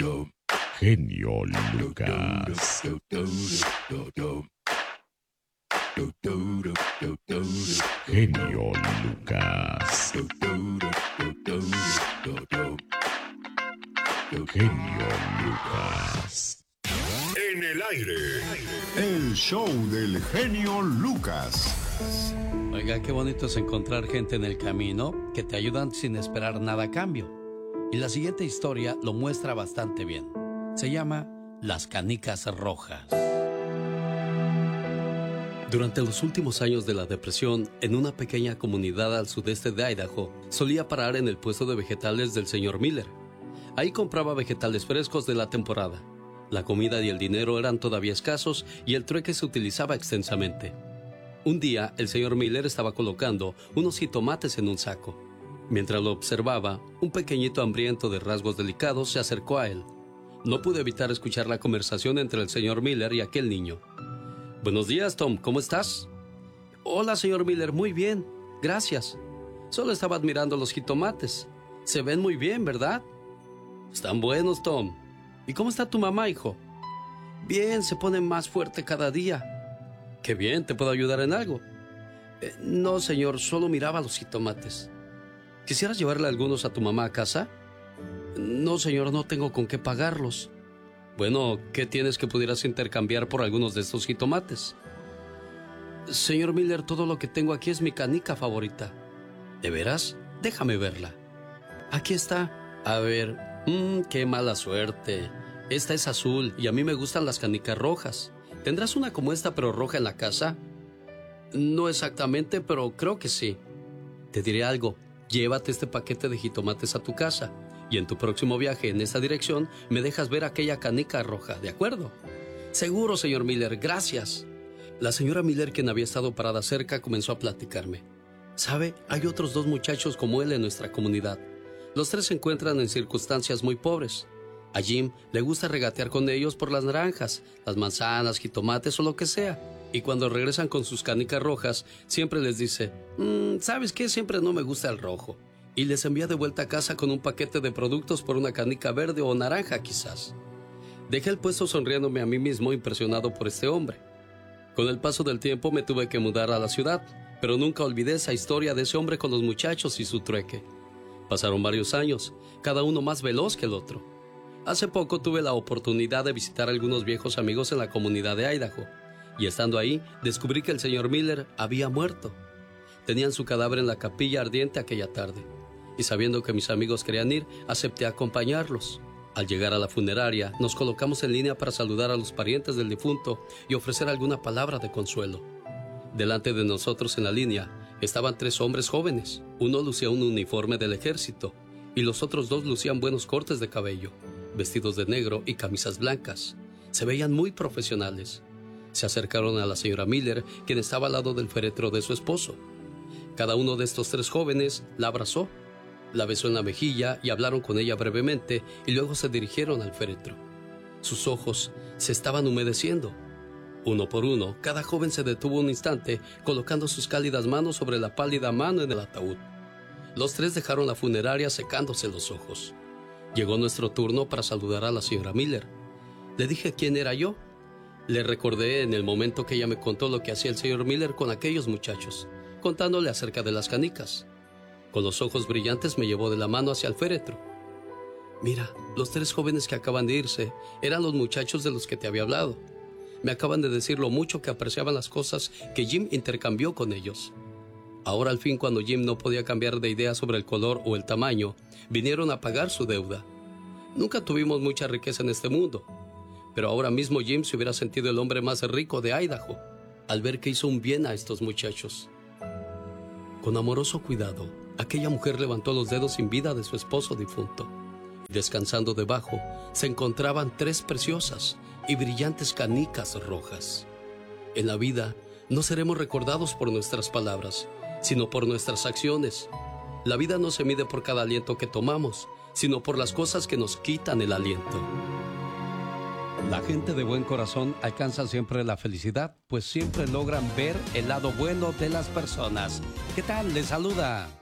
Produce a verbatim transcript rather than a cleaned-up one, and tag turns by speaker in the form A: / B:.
A: Genio Lucas. Genio Lucas. Genio Lucas.
B: En el aire, el show del genio Lucas.
C: Oiga, qué bonito es encontrar gente en el camino que te ayudan sin esperar nada a cambio. Y la siguiente historia lo muestra bastante bien. Se llama Las Canicas Rojas. Durante los últimos años de la depresión, en una pequeña comunidad al sudeste de Idaho, solía parar en el puesto de vegetales del señor Miller. Ahí compraba vegetales frescos de la temporada. La comida y el dinero eran todavía escasos y el trueque se utilizaba extensamente. Un día, el señor Miller estaba colocando unos jitomates en un saco. Mientras lo observaba, un pequeñito hambriento de rasgos delicados se acercó a él. No pude evitar escuchar la conversación entre el señor Miller y aquel niño. «Buenos días, Tom, ¿cómo estás?» «Hola, señor Miller, muy bien, gracias. Solo estaba admirando los jitomates. Se ven muy bien, ¿verdad?» «Están buenos, Tom. ¿Y cómo está tu mamá, hijo?» «Bien, se pone más fuerte cada día». «Qué bien, ¿te puedo ayudar en algo?» eh, «No, señor, solo miraba los jitomates». ¿Quisieras llevarle algunos a tu mamá a casa?» «No, señor, no tengo con qué pagarlos». «Bueno, ¿qué tienes que pudieras intercambiar por algunos de estos jitomates?» «Señor Miller, todo lo que tengo aquí es mi canica favorita». ¿De veras? Déjame verla». «Aquí está. A ver, mmm, qué mala suerte. Esta es azul y a mí me gustan las canicas rojas. ¿Tendrás una como esta pero roja en la casa?» «No exactamente, pero creo que sí». «Te diré algo. Llévate este paquete de jitomates a tu casa. Y en tu próximo viaje en esta dirección me dejas ver aquella canica roja, ¿de acuerdo?» «Seguro, señor Miller, gracias». La señora Miller, quien había estado parada cerca, comenzó a platicarme. «¿Sabe? Hay otros dos muchachos como él en nuestra comunidad. Los tres se encuentran en circunstancias muy pobres. A Jim le gusta regatear con ellos por las naranjas, las manzanas, jitomates o lo que sea. Y cuando regresan con sus canicas rojas, siempre les dice, mmm, ¿sabes qué? Siempre no me gusta el rojo. Y les envía de vuelta a casa con un paquete de productos por una canica verde o naranja quizás». Dejé el puesto sonriéndome a mí mismo, impresionado por este hombre. Con el paso del tiempo me tuve que mudar a la ciudad, pero nunca olvidé esa historia de ese hombre con los muchachos y su trueque. Pasaron varios años, cada uno más veloz que el otro. Hace poco tuve la oportunidad de visitar a algunos viejos amigos en la comunidad de Idaho, y estando ahí descubrí que el señor Miller había muerto. Tenían su cadáver en la capilla ardiente aquella tarde, y sabiendo que mis amigos querían ir, acepté acompañarlos. Al llegar a la funeraria, nos colocamos en línea para saludar a los parientes del difunto y ofrecer alguna palabra de consuelo. Delante de nosotros en la línea estaban tres hombres jóvenes. Uno lucía un uniforme del ejército y los otros dos lucían buenos cortes de cabello, vestidos de negro y camisas blancas. Se veían muy profesionales. Se acercaron a la señora Miller, quien estaba al lado del féretro de su esposo. Cada uno de estos tres jóvenes la abrazó, la besó en la mejilla y hablaron con ella brevemente y luego se dirigieron al féretro. Sus ojos se estaban humedeciendo. Uno por uno, cada joven se detuvo un instante, colocando sus cálidas manos sobre la pálida mano en el ataúd. Los tres dejaron la funeraria secándose los ojos. Llegó nuestro turno para saludar a la señora Miller. Le dije quién era yo. Le recordé en el momento que ella me contó lo que hacía el señor Miller con aquellos muchachos, contándole acerca de las canicas. Con los ojos brillantes me llevó de la mano hacia el féretro. «Mira, los tres jóvenes que acaban de irse eran los muchachos de los que te había hablado. Me acaban de decir lo mucho que apreciaban las cosas que Jim intercambió con ellos. Ahora al fin, cuando Jim no podía cambiar de idea sobre el color o el tamaño, vinieron a pagar su deuda. Nunca tuvimos mucha riqueza en este mundo, pero ahora mismo Jim se hubiera sentido el hombre más rico de Idaho al ver que hizo un bien a estos muchachos». Con amoroso cuidado, aquella mujer levantó los dedos sin vida de su esposo difunto. Descansando debajo, se encontraban tres preciosas y brillantes canicas rojas. En la vida, no seremos recordados por nuestras palabras, sino por nuestras acciones. La vida no se mide por cada aliento que tomamos, sino por las cosas que nos quitan el aliento. La gente de buen corazón alcanza siempre la felicidad, pues siempre logran ver el lado bueno de las personas. ¿Qué tal? Les saluda